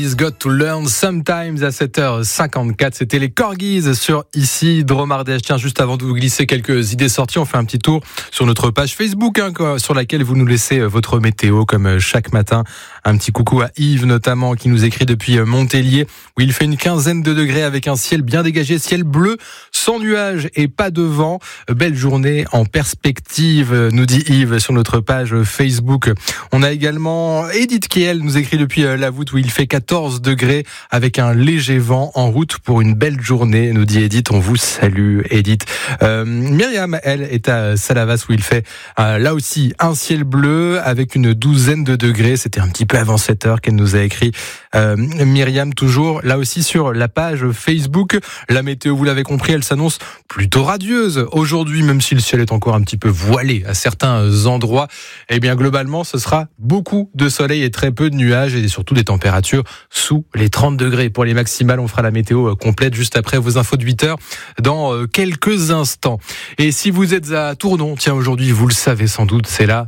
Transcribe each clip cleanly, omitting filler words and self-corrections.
He's got to learn sometimes à 7h54. C'était les Corgis sur Ici Dromardèche. Tiens, juste avant de vous glisser quelques idées sorties, on fait un petit tour sur notre page Facebook, sur laquelle vous nous laissez votre météo comme chaque matin. Un petit coucou à Yves notamment qui nous écrit depuis Montpellier où il fait une quinzaine de degrés avec un ciel bien dégagé, ciel bleu, sans nuages et pas de vent. Belle journée en perspective, nous dit Yves sur notre page Facebook. On a également Edith qui elle nous écrit depuis la voûte où il fait 14 degrés avec un léger vent en route pour une belle journée, nous dit Edith. On vous salue Edith. Myriam, elle, est à Salavas où il fait là aussi un ciel bleu avec une douzaine de degrés. C'était un petit peu avant 7h qu'elle nous a écrit. Myriam, toujours là aussi sur la page Facebook. La météo, vous l'avez compris, elle s'annonce plutôt radieuse aujourd'hui, même si le ciel est encore un petit peu voilé à certains endroits. Eh bien, globalement, ce sera beaucoup de soleil et très peu de nuages et surtout des températures sous les 30 degrés. Pour les maximales, on fera la météo complète juste après vos infos de 8h dans quelques instants. Et si vous êtes à Tournon, tiens, aujourd'hui, vous le savez sans doute, c'est la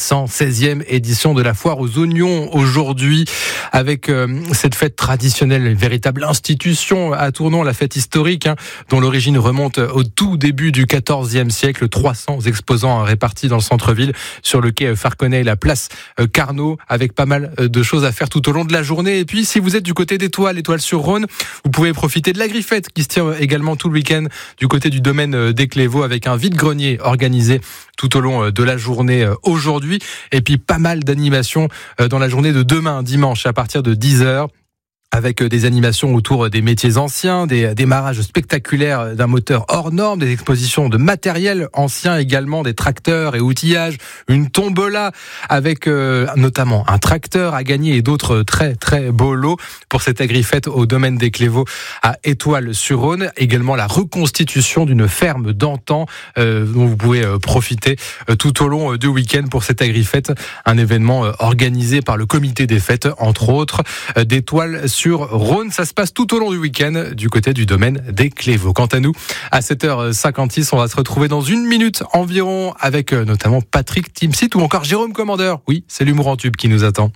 716e édition de la foire aux oignons aujourd'hui avec cette fête traditionnelle, véritable institution à Tournon, la fête historique dont l'origine remonte au tout début du XIVe siècle. 300 exposants répartis dans le centre-ville sur le quai Farconnet et la place Carnot avec pas mal de choses à faire tout au long de la journée. Et puis, si vous êtes du côté d'Étoile-sur-Rhône, vous pouvez profiter de la Griffette qui se tient également tout le week-end du côté du domaine des Clévaux avec un vide-grenier organisé tout au long de la journée aujourd'hui. Et puis, pas mal d'animations dans la journée de demain, dimanche, à partir de 10h. Avec des animations autour des métiers anciens, des démarrages spectaculaires d'un moteur hors norme, des expositions de matériel ancien également, des tracteurs et outillages, une tombola avec notamment un tracteur à gagner et d'autres très très beaux lots pour cette agrifette au domaine des Clévaux à Étoile-sur-Rhône. Également la reconstitution d'une ferme d'antan dont vous pouvez profiter tout au long du week-end pour cette agrifette, un événement organisé par le comité des fêtes entre autres d'Étoile-sur-Rhône. Ça se passe tout au long du week-end du côté du domaine des Clévaux. Quant à nous, à 7h56, on va se retrouver dans une minute environ avec notamment Patrick Timsit ou encore Jérôme Commandeur. Oui, c'est l'humour en tube qui nous attend.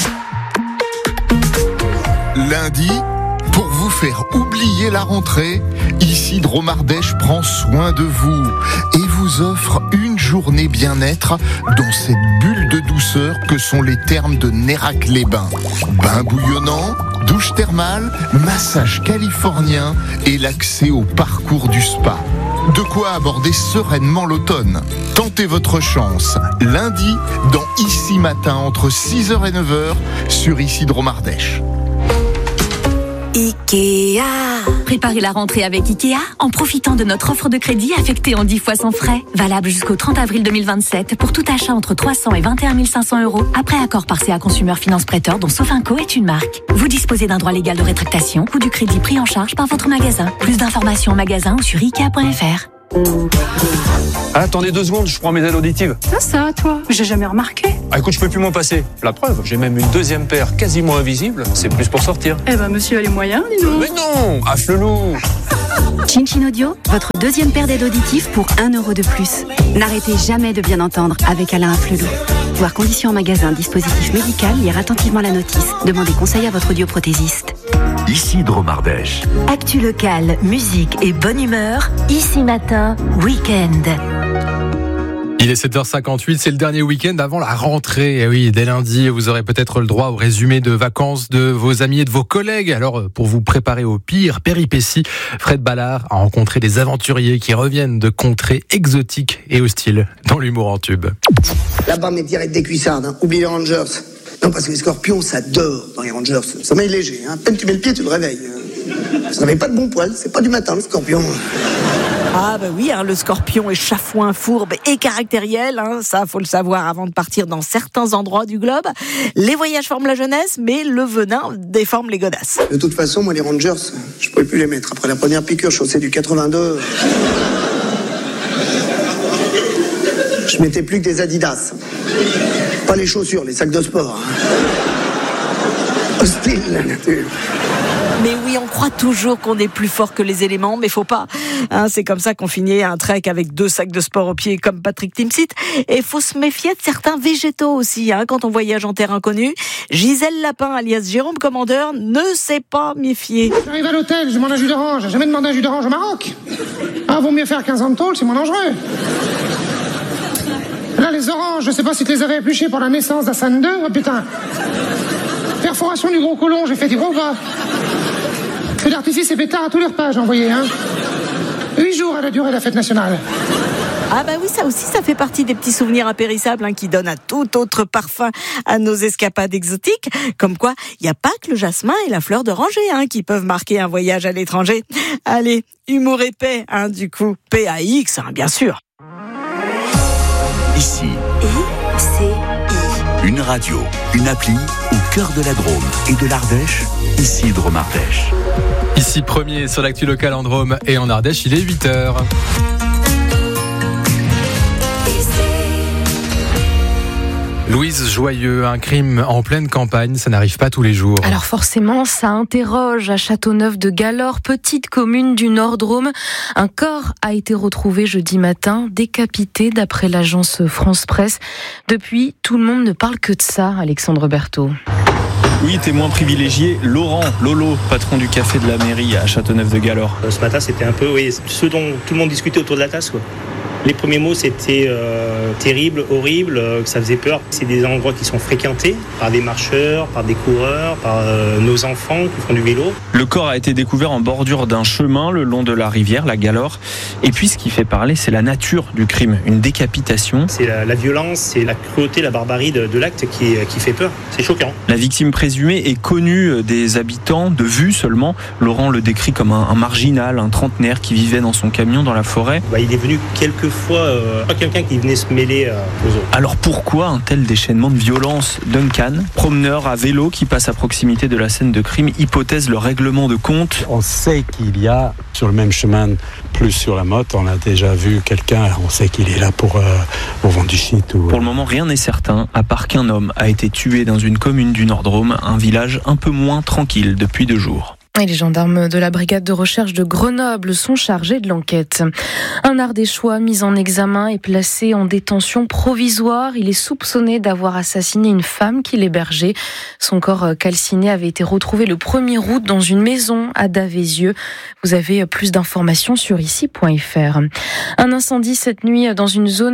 Lundi, pour vous faire oublier la rentrée, Ici Dromardèche prend soin de vous et vous offre une journée bien-être dans cette bulle de douceur que sont les thermes de Nérac-les-Bains. Bain bouillonnant, douche thermale, massage californien et l'accès au parcours du spa. De quoi aborder sereinement l'automne. Tentez votre chance lundi dans Ici Matin entre 6h et 9h sur Ici Dromardèche. Ikea. Préparez la rentrée avec Ikea en profitant de notre offre de crédit affectée en 10 fois sans frais. Valable jusqu'au 30 avril 2027 pour tout achat entre 300 et 21 500 €. Après accord par CA Consumer Finance Prêteur dont Sofinco est une marque. Vous disposez d'un droit légal de rétractation ou du crédit pris en charge par votre magasin. Plus d'informations en magasin ou sur Ikea.fr. Attendez 2 secondes, je prends mes aides auditives. Ça, toi, j'ai jamais remarqué. Écoute, je peux plus m'en passer. La preuve, j'ai même une deuxième paire quasiment invisible. C'est plus pour sortir. Eh ben, monsieur a les moyens, dis donc. Mais non, à Flelou. Chin Audio, votre deuxième paire d'aides auditives pour 1 € de plus. N'arrêtez jamais de bien entendre avec Alain Afflelou. Voir conditions en magasin, dispositif médical, lire attentivement la notice. Demandez conseil à votre audioprothésiste. Ici Dromardèche. Actu locale, musique et bonne humeur. Ici Matin, week-end. Il est 7h58, c'est le dernier week-end avant la rentrée. Et oui, dès lundi, vous aurez peut-être le droit au résumé de vacances de vos amis et de vos collègues. Alors, pour vous préparer aux pires péripéties, Fred Ballard a rencontré des aventuriers qui reviennent de contrées exotiques et hostiles dans l'humour en tube. Là-bas, mais direct des cuissardes, Oublie les Rangers. Non, parce que les scorpions, ça dort dans les Rangers. Sommeil léger, À peine tu mets le pied, tu te réveilles. Ça n'avait pas de bon poil, c'est pas du matin, le scorpion. Ah bah oui, le scorpion est chafouin, fourbe et caractériel, ça faut le savoir avant de partir dans certains endroits du globe. Les voyages forment la jeunesse, mais le venin déforme les godasses. De toute façon, moi les Rangers, je pouvais plus les mettre. Après la première piqûre chaussée du 82, je mettais plus que des Adidas. Pas les chaussures, les sacs de sport. hostile, la nature. Mais oui, on croit toujours qu'on est plus fort que les éléments, mais faut pas. C'est comme ça qu'on finit un trek avec 2 sacs de sport au pied comme Patrick Timsit. Et faut se méfier de certains végétaux aussi, quand on voyage en terre inconnue. Gisèle Lapin, alias Jérôme Commandeur, ne s'est pas méfié. J'arrive à l'hôtel, je demande un jus d'orange. J'ai jamais demandé un jus d'orange au Maroc. Vaut mieux faire 15 ans de tôle, c'est moins dangereux. Là, les oranges, je sais pas si tu les avais épluchées pour la naissance d'Hassan II. Oh putain. Perforation du gros côlon, j'ai fait du gros gras. Feu d'artifice et pétard à tous les repas, j'ai envoyé, 8 jours elle a duré la fête nationale. Ah bah oui, ça aussi, ça fait partie des petits souvenirs impérissables qui donnent un tout autre parfum à nos escapades exotiques. Comme quoi, il n'y a pas que le jasmin et la fleur d'oranger qui peuvent marquer un voyage à l'étranger. Allez, humour et paix, du coup, PAX, bien sûr. Ici, une radio, une appli au cœur de la Drôme et de l'Ardèche, ici Drôme Ardèche. Ici premier sur l'actu locale en Drôme et en Ardèche, il est 8h. Louise Joyeux, un crime en pleine campagne, ça n'arrive pas tous les jours. Alors forcément, ça interroge à Châteauneuf de Galor, petite commune du Nord-Drôme. Un corps a été retrouvé jeudi matin, décapité d'après l'agence France Presse. Depuis, tout le monde ne parle que de ça, Alexandre Berthaud. Oui, témoin privilégié, Lolo, patron du café de la mairie à Châteauneuf de Galor. Ce matin, c'était un peu ce dont tout le monde discutait autour de la tasse, Les premiers mots, c'était terrible, horrible, que ça faisait peur. C'est des endroits qui sont fréquentés par des marcheurs, par des coureurs, par nos enfants qui font du vélo. Le corps a été découvert en bordure d'un chemin le long de la rivière, la Galor. Et puis, ce qui fait parler, c'est la nature du crime, une décapitation. C'est la violence, c'est la cruauté, la barbarie de l'acte qui fait peur. C'est choquant. La victime présumée est connue des habitants, de vue seulement. Laurent le décrit comme un marginal, un trentenaire qui vivait dans son camion dans la forêt. Il est venu quelques fois quelqu'un qui venait se mêler aux autres. Alors pourquoi un tel déchaînement de violence ? Duncan, promeneur à vélo qui passe à proximité de la scène de crime, hypothèse le règlement de compte. On sait qu'il y a sur le même chemin, plus sur la motte, on a déjà vu quelqu'un, on sait qu'il est là pour vendre du shit. Pour le moment, rien n'est certain, à part qu'un homme a été tué dans une commune du Nord-Drôme, un village un peu moins tranquille depuis 2 jours. Et les gendarmes de la brigade de recherche de Grenoble sont chargés de l'enquête. Un Ardéchois mis en examen et placé en détention provisoire. Il est soupçonné d'avoir assassiné une femme qu'il hébergeait. Son corps calciné avait été retrouvé le 1er août dans une maison à Davézieux. Vous avez plus d'informations sur ici.fr. Un incendie cette nuit dans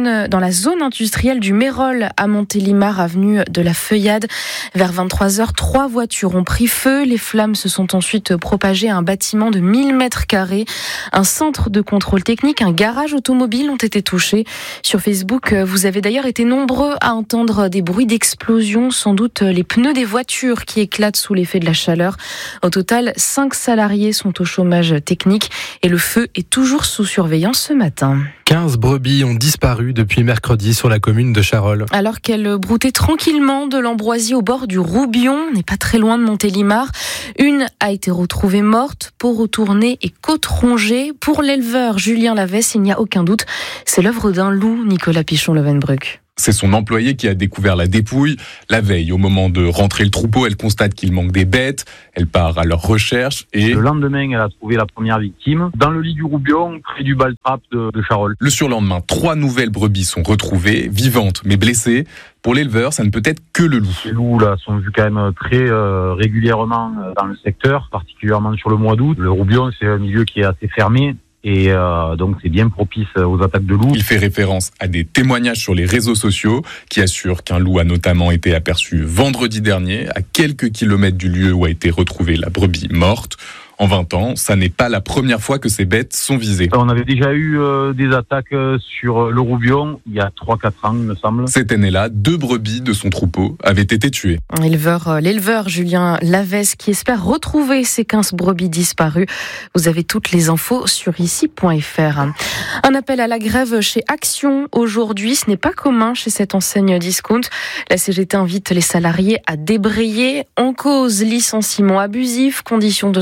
la zone industrielle du Mérol à Montélimar, avenue de la Feuillade. Vers 23h, 3 voitures ont pris feu. Les flammes se sont ensuite propagé à un bâtiment de 1000 mètres carrés. Un centre de contrôle technique, un garage automobile ont été touchés. Sur Facebook, vous avez d'ailleurs été nombreux à entendre des bruits d'explosion, sans doute les pneus des voitures qui éclatent sous l'effet de la chaleur. Au total, 5 salariés sont au chômage technique et le feu est toujours sous surveillance ce matin. 15 brebis ont disparu depuis mercredi sur la commune de Charolles. Alors qu'elles broutaient tranquillement de l'ambroisie au bord du Roubion, on n'est pas très loin de Montélimar, une a été retrouvée morte, peau retournée et côte rongée. Pour l'éleveur Julien Lavesse, il n'y a aucun doute, c'est l'œuvre d'un loup, Nicolas Pichon-Levenbruck. C'est son employé qui a découvert la dépouille. La veille, au moment de rentrer le troupeau, elle constate qu'il manque des bêtes. Elle part à leur recherche et... Le lendemain, elle a trouvé la première victime dans le lit du Roubion, près du Baltrap de Charolles. Le surlendemain, 3 nouvelles brebis sont retrouvées, vivantes mais blessées. Pour l'éleveur, ça ne peut être que le loup. Les loups là sont vus quand même très régulièrement dans le secteur, particulièrement sur le mois d'août. Le Roubion, c'est un milieu qui est assez fermé. Et donc c'est bien propice aux attaques de loups. Il fait référence à des témoignages sur les réseaux sociaux qui assurent qu'un loup a notamment été aperçu vendredi dernier à quelques kilomètres du lieu où a été retrouvée la brebis morte. En 20 ans, ça n'est pas la première fois que ces bêtes sont visées. On avait déjà eu des attaques sur le Roubion il y a 3-4 ans, il me semble. Cette année-là, 2 brebis de son troupeau avaient été tuées. L'éleveur Julien Lavesse qui espère retrouver ces 15 brebis disparues. Vous avez toutes les infos sur ici.fr. Un appel à la grève chez Action aujourd'hui. Ce n'est pas commun chez cette enseigne discount. La CGT invite les salariés à débrayer. En cause, licenciements abusifs, conditions de travail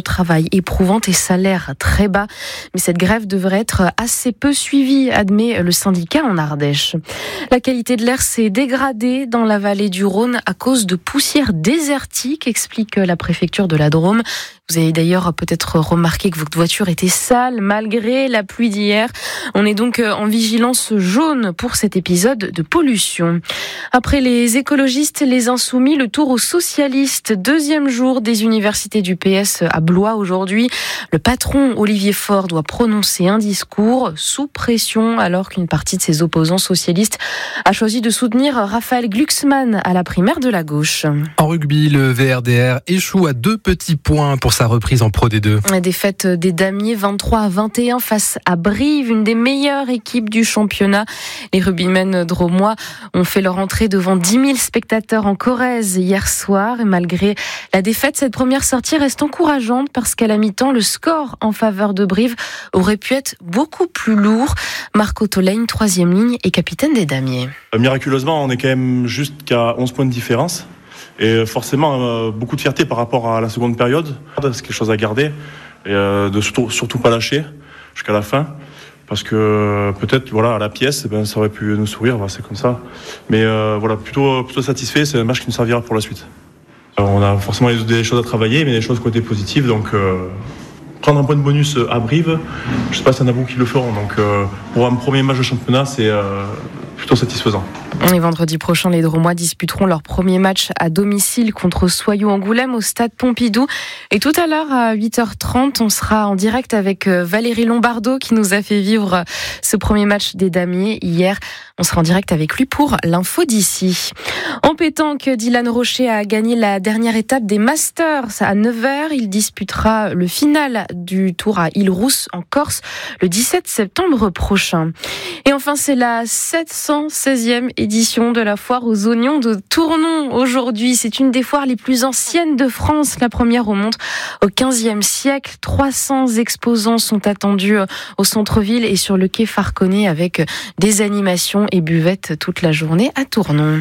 travail éprouvante et salaire très bas. Mais cette grève devrait être assez peu suivie, admet le syndicat en Ardèche. La qualité de l'air s'est dégradée dans la vallée du Rhône à cause de poussière désertique, explique la préfecture de la Drôme. Vous avez d'ailleurs peut-être remarqué que votre voiture était sale malgré la pluie d'hier. On est donc en vigilance jaune pour cet épisode de pollution. Après les écologistes et les insoumis, le tour aux socialistes. Deuxième jour des universités du PS à Blois aujourd'hui. Le patron Olivier Faure doit prononcer un discours sous pression alors qu'une partie de ses opposants socialistes a choisi de soutenir Raphaël Glucksmann à la primaire de la gauche. En rugby, le VRDR échoue à 2 petits points pour sa reprise en Pro D2. La défaite des Damiers 23-21 face à Brive, une des meilleures équipes du championnat. Les rugbymen drômois ont fait leur entrée devant 10 000 spectateurs en Corrèze hier soir. Et malgré la défaite, cette première sortie reste encourageante parce qu'à la mi-temps, le score en faveur de Brive aurait pu être beaucoup plus lourd. Marco Tolaine, 3e ligne et capitaine des Damiers. Miraculeusement, on est quand même juste qu'à 11 points de différence. Et forcément, beaucoup de fierté par rapport à la seconde période. C'est quelque chose à garder et de surtout pas lâcher jusqu'à la fin. Parce que peut-être à la pièce, ça aurait pu nous sourire, c'est comme ça. Mais plutôt satisfait, c'est un match qui nous servira pour la suite. On a forcément des choses à travailler, mais des choses côté positives. Donc prendre un point de bonus à Brive, je ne sais pas s'il y en a beaucoup qui le feront. Donc pour un premier match de championnat, c'est plutôt satisfaisant. Et vendredi prochain, les Drômois disputeront leur premier match à domicile contre Soyaux-Angoulême au stade Pompidou. Et tout à l'heure, à 8h30, on sera en direct avec Valérie Lombardo qui nous a fait vivre ce premier match des Damiers hier. On sera en direct avec lui pour l'info d'ici. En pétanque, Dylan Rocher a gagné la dernière étape des Masters à 9h. Il disputera le final du tour à Île-Rousse en Corse le 17 septembre prochain. Et enfin, c'est la 716e édition de la foire aux oignons de Tournon aujourd'hui. C'est une des foires les plus anciennes de France. La première remonte au 15e siècle. 300 exposants sont attendus au centre-ville et sur le quai Farconnet avec des animations et buvettes toute la journée à Tournon.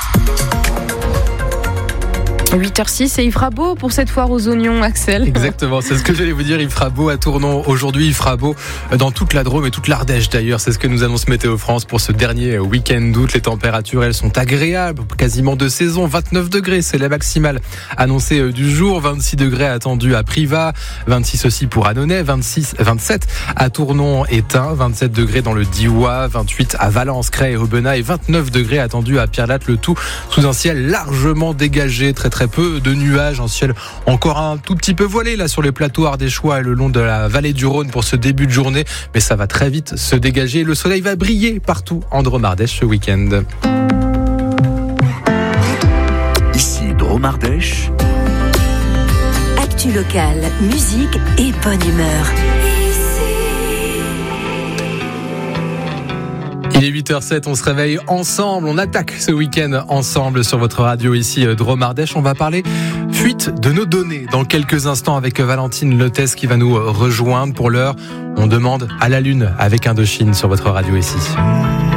8h06 et il fera beau pour cette foire aux oignons, Axel. Exactement, c'est ce que j'allais vous dire, il fera beau à Tournon. Aujourd'hui, il fera beau dans toute la Drôme et toute l'Ardèche d'ailleurs. C'est ce que nous annonce Météo France pour ce dernier week-end d'août. Les températures, elles sont agréables, quasiment de saison. 29 degrés, c'est la maximale annoncée du jour. 26 degrés attendus à Privas, 26 aussi pour Annonay, 27 à Tournon et Tain, 27 degrés dans le Diois, 28 à Valence, Cray et Aubenas et 29 degrés attendus à Pierre-Latte, le tout sous un ciel largement dégagé, très peu de nuages, un ciel encore un tout petit peu voilé là sur les plateaux ardéchois et le long de la vallée du Rhône pour ce début de journée, mais ça va très vite se dégager. Le soleil va briller partout en Drôme-Ardèche ce week-end. Ici Drôme-Ardèche. Actu locale, musique et bonne humeur. Il est 8h07, on se réveille ensemble, on attaque ce week-end ensemble sur votre radio ici Drôme-Ardèche. On va parler fuite de nos données dans quelques instants avec Valentine Lotès qui va nous rejoindre. Pour l'heure, on demande à la Lune avec Indochine sur votre radio ici.